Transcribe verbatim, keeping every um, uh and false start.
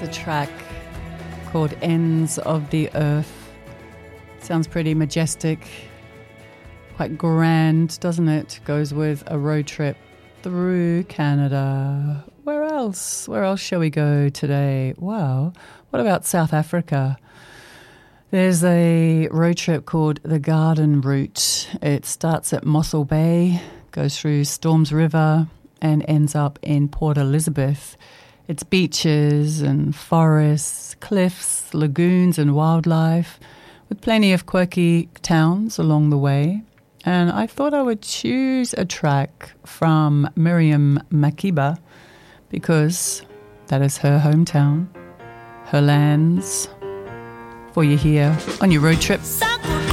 track called Ends of the Earth. Sounds pretty majestic, quite grand, doesn't it? Goes with a road trip through Canada. Where else? Where else shall we go today? Well, what about South Africa? There's a road trip called the Garden Route. It starts at Mossel Bay, goes through Storms River, and ends up in Port Elizabeth. It's beaches and forests, cliffs, lagoons and wildlife, with plenty of quirky towns along the way. And I thought I would choose a track from Miriam Makeba because that is her hometown, her lands, for you here on your road trip.